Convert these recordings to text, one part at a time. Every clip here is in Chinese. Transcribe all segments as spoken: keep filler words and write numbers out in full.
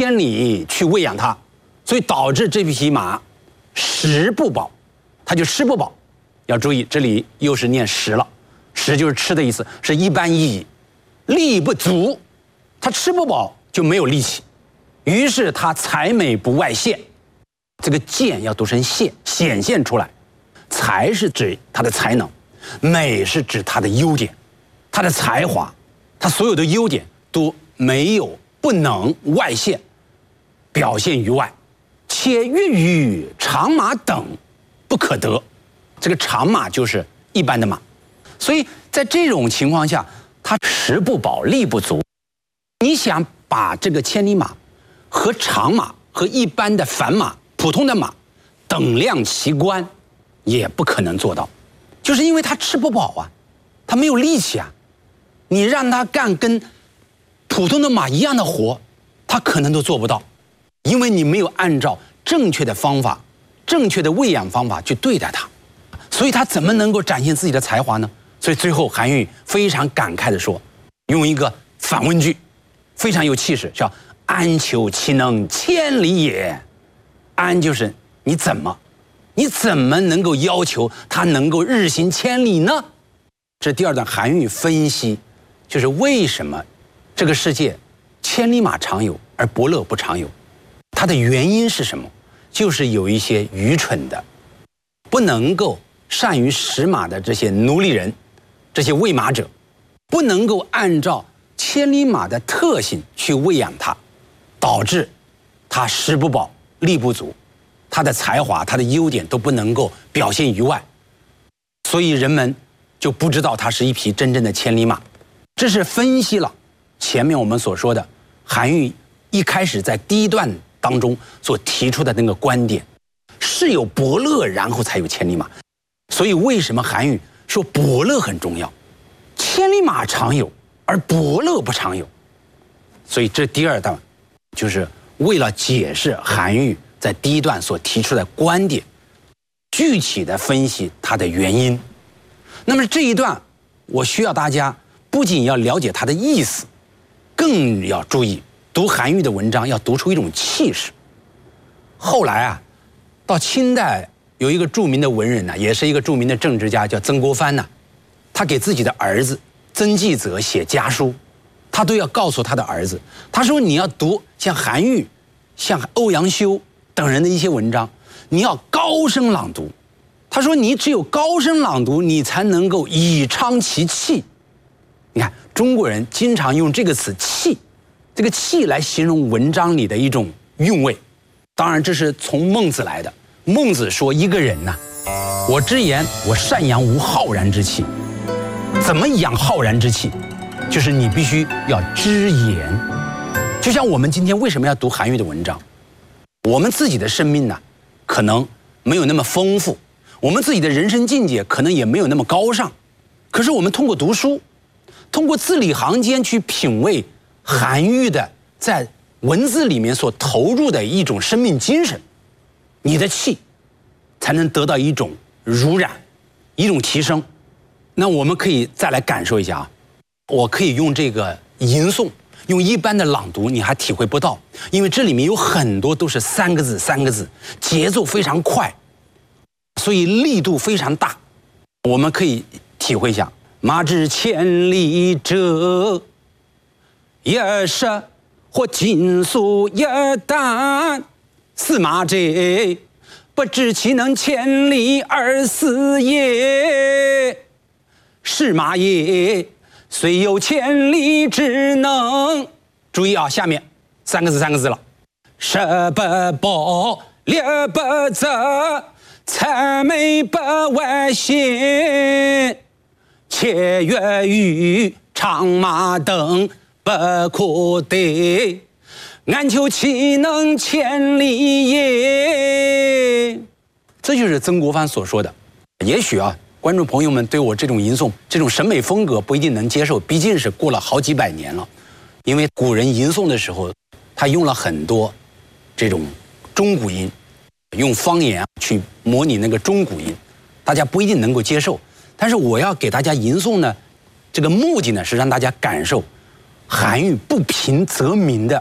千里去喂养它，所以导致这匹马食不饱，它就吃不饱。要注意，这里又是念食了，食就是吃的意思，是一般意义。力不足，它吃不饱就没有力气，于是它才美不外现。这个见要读成现，显现出来。才是指它的才能，美是指它的优点，它的才华，它所有的优点都没有不能外现，表现于外。且悦于长马等不可得，这个长马就是一般的马，所以在这种情况下，它食不饱，力不足。你想把这个千里马和长马和一般的凡马、普通的马等量齐观，也不可能做到，就是因为它吃不饱啊，它没有力气啊。你让它干跟普通的马一样的活，它可能都做不到，因为你没有按照正确的方法、正确的喂养方法去对待它，所以它怎么能够展现自己的才华呢？所以最后韩愈非常感慨地说，用一个反问句，非常有气势，叫“安求其能千里也”。安就是你怎么。你怎么能够要求他能够日行千里呢？这第二段韩愈分析，就是为什么这个世界千里马常有，而伯乐不常有。它的原因是什么？就是有一些愚蠢的、不能够善于识马的这些奴隶人、这些喂马者，不能够按照千里马的特性去喂养它，导致它食不饱、力不足。他的才华、他的优点都不能够表现于外，所以人们就不知道他是一匹真正的千里马。这是分析了前面我们所说的韩愈一开始在第一段当中所提出的那个观点，是有伯乐，然后才有千里马。所以为什么韩愈说伯乐很重要？千里马常有，而伯乐不常有。所以这第二段就是为了解释韩愈在第一段所提出的观点，具体的分析它的原因。那么这一段，我需要大家不仅要了解它的意思，更要注意读韩愈的文章要读出一种气势。后来啊，到清代有一个著名的文人呢、啊，也是一个著名的政治家，叫曾国藩呢、啊。他给自己的儿子曾纪泽写家书，他都要告诉他的儿子，他说你要读像韩愈、像欧阳修等人的一些文章，你要高声朗读。他说你只有高声朗读，你才能够以彰其气。你看中国人经常用这个词气，这个气来形容文章里的一种韵味。当然这是从孟子来的，孟子说一个人呢、啊，我之言我善养无浩然之气。怎么养浩然之气？就是你必须要知言。就像我们今天为什么要读韩愈的文章？我们自己的生命呢，可能没有那么丰富，我们自己的人生境界可能也没有那么高尚，可是我们通过读书，通过字里行间去品味韩愈的在文字里面所投入的一种生命精神，你的气才能得到一种濡染，一种提升。那我们可以再来感受一下啊，我可以用这个吟诵，用一般的朗读你还体会不到，因为这里面有很多都是三个字三个字，节奏非常快，所以力度非常大。我们可以体会一下，马之千里者，也是或金粟也旦，驷马者，不知其能千里而死也。是马也，虽有千里之能。注意啊，下面三个字三个字了，食不饱，力不足，才美不外现，且悦于长马等不可得，安求其能千里也。这就是曾国藩所说的。也许啊，观众朋友们对我这种吟诵、这种审美风格不一定能接受，毕竟是过了好几百年了。因为古人吟诵的时候，他用了很多这种中古音，用方言去模拟那个中古音，大家不一定能够接受。但是我要给大家吟诵呢，这个目的呢是让大家感受韩愈不平则鸣的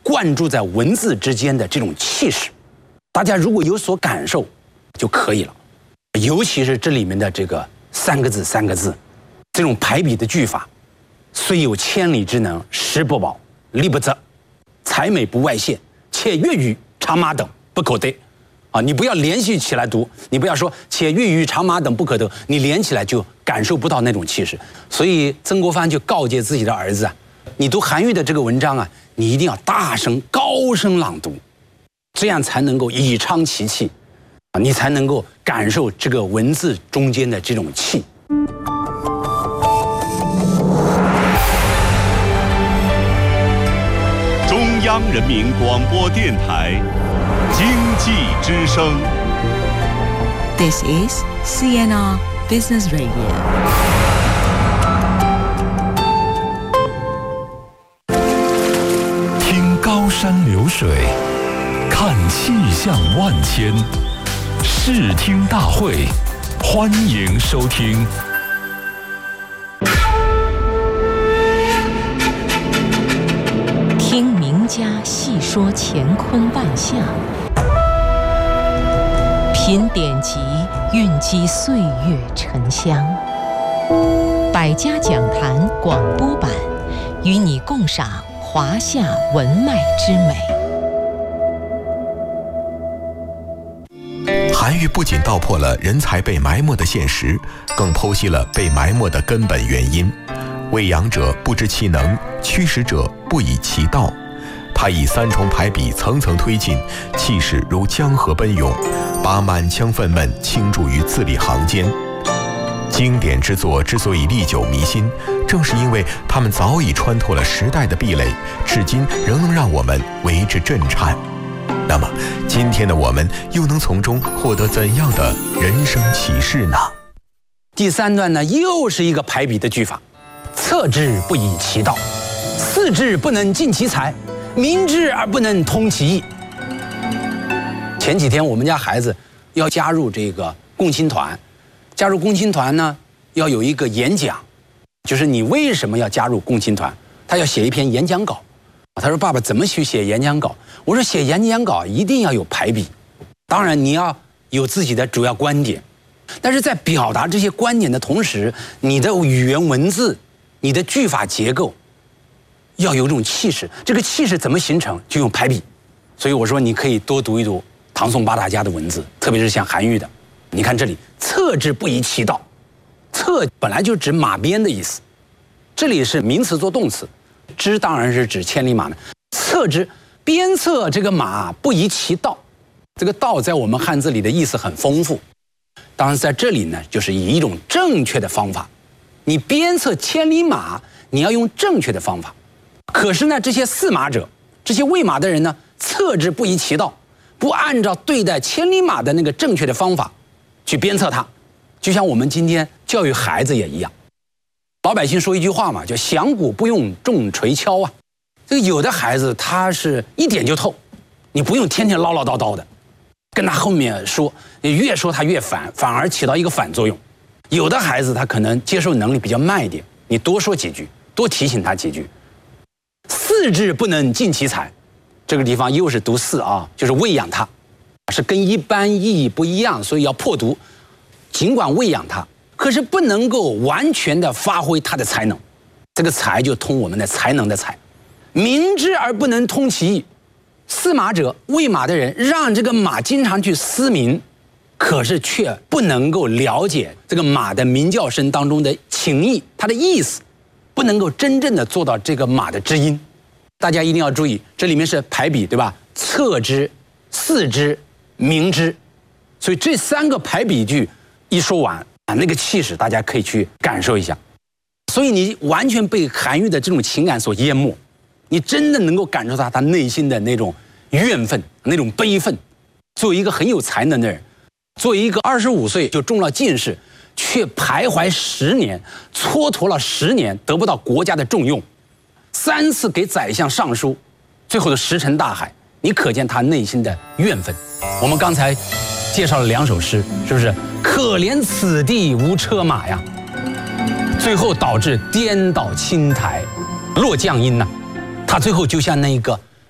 灌注在文字之间的这种气势，大家如果有所感受就可以了。尤其是这里面的这个三个字三个字，这种排比的句法，虽有千里之能，实不保，力不责，才美不外现，且粤语长马等不可得。啊，你不要连续起来读，你不要说且粤语长马等不可得，你连起来就感受不到那种气势。所以曾国藩就告诫自己的儿子啊，你读韩愈的这个文章啊，你一定要大声高声朗读，这样才能够以昌其气，啊，你才能够感受这个文字中间的这种气。 中央人民广播电台经济之声。 This is C N R Business Radio. 听高山流水，看气象万千，视听大会，欢迎收听。 听名家细说乾坤万象，品典籍，蕴积岁月沉香。百家讲坛广播版，与你共赏华夏文脉之美。 韩愈不仅道破了人才被埋没的现实，更剖析了被埋没的根本原因。为养者不知其能，驱使者不以其道。他以三重排比层层推进，气势如江河奔涌，把满腔愤懑倾注于字里行间。经典之作之所以历久弥新，正是因为他们早已穿透了时代的壁垒，至今仍能让我们为之震颤。那么，今天的我们又能从中获得怎样的人生启示呢？ 第三段呢，又是一个排比的句法：策之不以其道，肆之不能尽其才，明之而不能通其意。前几天我们家孩子要加入这个共青团，加入共青团呢，要有一个演讲，就是你为什么要加入共青团？他要写一篇演讲稿。他说：“爸爸，怎么去写演讲稿？”我说：“写演讲稿一定要有排比，当然你要有自己的主要观点，但是在表达这些观点的同时，你的语言文字、你的句法结构要有一种气势。这个气势怎么形成？就用排比。所以我说，你可以多读一读唐宋八大家的文字，特别是像韩愈的。你看这里，策之不以其道，策本来就指马鞭的意思，这里是名词做动词。之当然是指千里马呢，策之鞭策这个马不以其道，这个道在我们汉字里的意思很丰富，当然在这里呢，就是以一种正确的方法，你鞭策千里马，你要用正确的方法。可是呢，这些饲马者，这些喂马的人呢，策之不以其道，不按照对待千里马的那个正确的方法去鞭策它，就像我们今天教育孩子也一样。老百姓说一句话嘛，叫响鼓不用重锤敲啊。这个有的孩子他是一点就透，你不用天天唠唠叨叨的，跟他后面说，你越说他越烦，反而起到一个反作用。有的孩子他可能接受能力比较慢一点，你多说几句，多提醒他几句。肆之不能尽其才，这个地方又是读肆啊，就是喂养他，是跟一般意义不一样，所以要破读。尽管喂养他，可是不能够完全的发挥他的才能，这个才就通我们的才能的才。明之而不能通其意，饲马者喂马的人让这个马经常去嘶鸣，可是却不能够了解这个马的鸣叫声当中的情意，它的意思，不能够真正的做到这个马的知音。大家一定要注意，这里面是排比，对吧？策之、肆之、明之，所以这三个排比句一说完啊，那个气势大家可以去感受一下。所以你完全被韩愈的这种情感所淹没，你真的能够感受到他内心的那种怨愤、那种悲愤。作为一个很有才能的人，作为一个二十五岁就中了进士，却徘徊十年，蹉跎了十年，得不到国家的重用，三次给宰相上书，最后的石沉大海。你可见他内心的怨愤。我们刚才介绍了两首诗，是不是？可怜此地无车马呀，最后导致颠倒青苔，落降阴呐、啊。他最后就像那个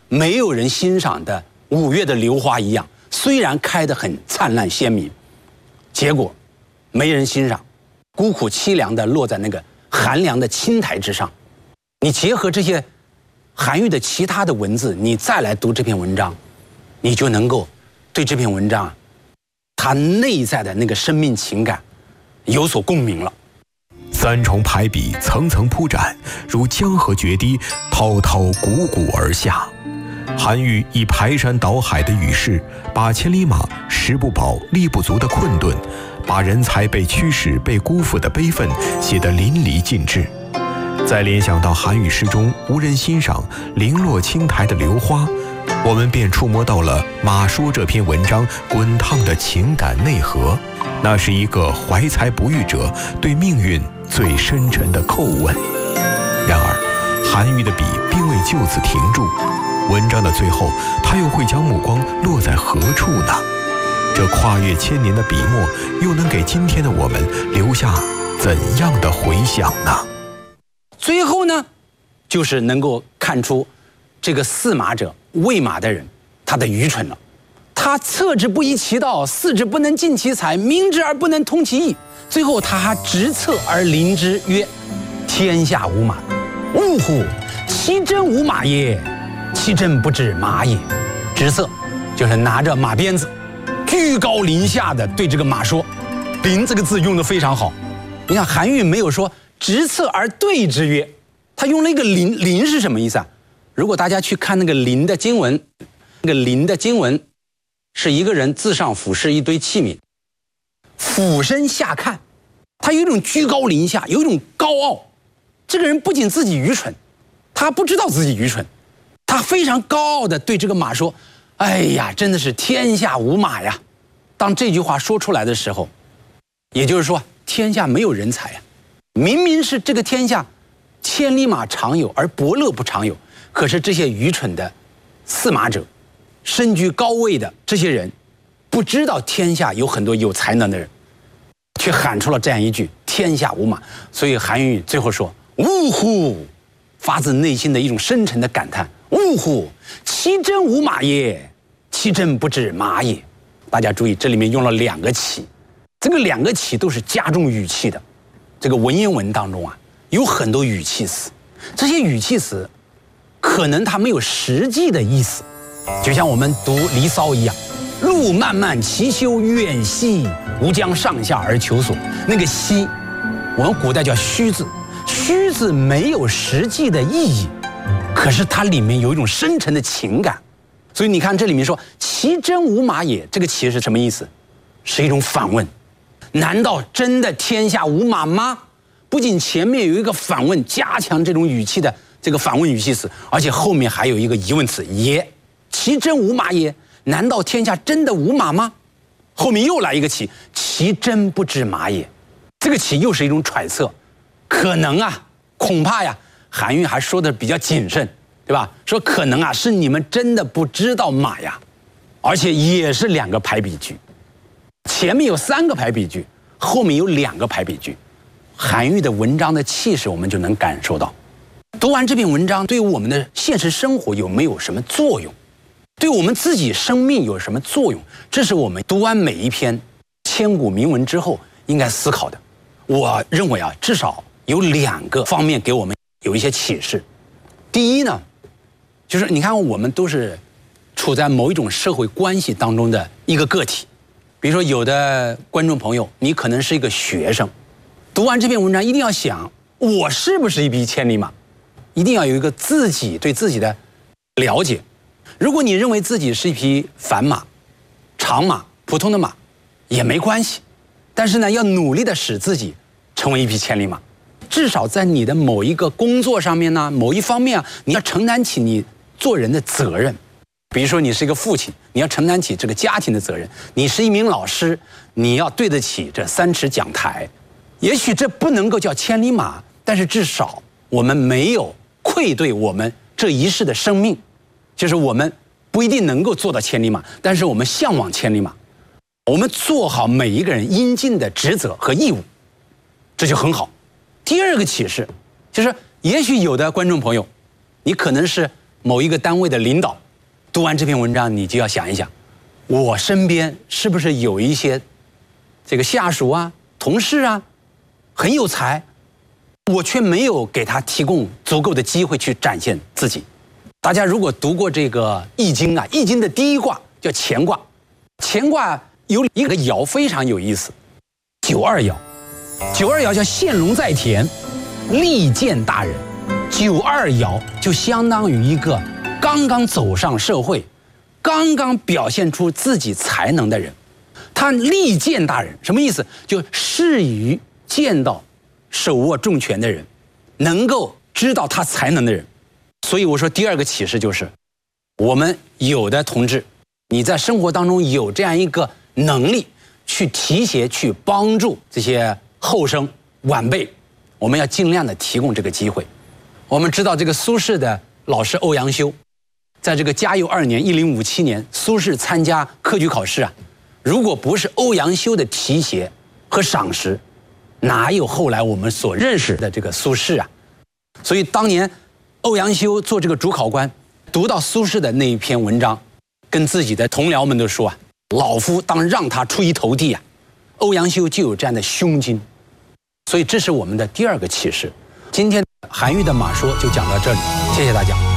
没有人欣赏的五月的榴花一样，虽然开得很灿烂鲜明，结果没人欣赏，孤苦凄凉地落在那个寒凉的青苔之上。你结合这些韩愈的其他的文字，你再来读这篇文章，你就能够对这篇文章它内在的那个生命情感有所共鸣了。 三重排比层层铺展，如江河决堤，滔滔汩汩而下。韩愈以排山倒海的语势，把千里马食不饱力不足的困顿，把人才被驱使被辜负的悲愤写得淋漓尽致。再联想到韩愈诗中无人欣赏零落青苔的榴花，我们便触摸到了《马说》这篇文章滚烫的情感内核。那是一个怀才不遇者对命运最深沉的叩问。然而，韩愈的笔并未就此停住，文章的最后，他又会将目光落在何处呢？这跨越千年的笔墨，又能给今天的我们留下怎样的回响呢？ 最后呢，就是能够看出这个驷马者喂马的人他的愚蠢了。他策之不依其道，肆之不能尽其才，明之而不能通其意。最后他还直策而临之曰：天下无马，呜呼！其真无马也，其真不知马也。直策就是拿着马鞭子，居高临下的对这个马说。临这个字用得非常好。你看韩愈没有说直策而对之曰，他用了一个临。临是什么意思啊？如果大家去看那个临的经文，那个临的经文是一个人自上俯视一堆器皿，俯身下看，他有一种居高临下，有一种高傲。这个人不仅自己愚蠢，他不知道自己愚蠢，他非常高傲地对这个马说：哎呀，真的是天下无马呀。当这句话说出来的时候，也就是说天下没有人才呀。明明是这个天下千里马常有，而伯乐不常有，可是这些愚蠢的驷马者，身居高位的这些人，不知道天下有很多有才能的人，却喊出了这样一句天下无马。所以韩愈最后说：呜呼！发自内心的一种深沉的感叹：呜呼！其真无马也，其真不知马也。大家注意，这里面用了两个其，这个两个其都是加重语气的。这个文言文当中啊，有很多语气词，这些语气词可能它没有实际的意思，就像我们读《离骚》一样，路漫漫其修远兮，吾将上下而求索。那个兮，我们古代叫虚字，虚字没有实际的意义，可是它里面有一种深沉的情感。所以你看这里面说其真无马也，这个其是什么意思？是一种反问。难道真的天下无马吗？不仅前面有一个反问，加强这种语气的这个反问语气词，而且后面还有一个疑问词也，其真无马也？难道天下真的无马吗？后面又来一个其，其真不知马也。这个其又是一种揣测，可能啊，恐怕呀，韩愈还说的比较谨慎，对吧？说可能啊，是你们真的不知道马呀，而且也是两个排比句。前面有三个排比句，后面有两个排比句，韩愈的文章的气势我们就能感受到。读完这篇文章，对于我们的现实生活有没有什么作用？对我们自己生命有什么作用？这是我们读完每一篇千古名文之后应该思考的。我认为啊，至少有两个方面给我们有一些启示。第一呢，就是你看我们都是处在某一种社会关系当中的一个个体。比如说有的观众朋友，你可能是一个学生，读完这篇文章一定要想，我是不是一匹千里马？一定要有一个自己对自己的了解。如果你认为自己是一匹凡马、长马、普通的马，也没关系，但是呢，要努力的使自己成为一匹千里马。至少在你的某一个工作上面呢，某一方面啊，你要承担起你做人的责任。比如说你是一个父亲，你要承担起这个家庭的责任；你是一名老师，你要对得起这三尺讲台。也许这不能够叫千里马，但是至少我们没有愧对我们这一世的生命，就是我们不一定能够做到千里马，但是我们向往千里马，我们做好每一个人应尽的职责和义务，这就很好。第二个启示就是，也许有的观众朋友，你可能是某一个单位的领导，读完这篇文章，你就要想一想，我身边是不是有一些这个下属啊、同事啊，很有才，我却没有给他提供足够的机会去展现自己。大家如果读过这个《易经》啊，《易经》的第一卦叫乾卦，乾卦有一个爻非常有意思，九二爻。九二爻叫现龙在田，利见大人。九二爻就相当于一个刚刚走上社会，刚刚表现出自己才能的人。他利见大人什么意思？就适于见到手握重权的人，能够知道他才能的人。所以我说第二个启示就是，我们有的同志，你在生活当中有这样一个能力，去提携、去帮助这些后生晚辈，我们要尽量的提供这个机会。我们知道这个苏轼的老师欧阳修，在这个嘉佑二年一零五七年，苏轼参加科举考试啊，如果不是欧阳修的提携和赏识，哪有后来我们所认识的这个苏轼啊？所以当年欧阳修做这个主考官，读到苏轼的那一篇文章，跟自己的同僚们都说啊，老夫当让他出一头地啊。欧阳修就有这样的胸襟，所以这是我们的第二个启示。今天韩愈的马说就讲到这里，谢谢大家。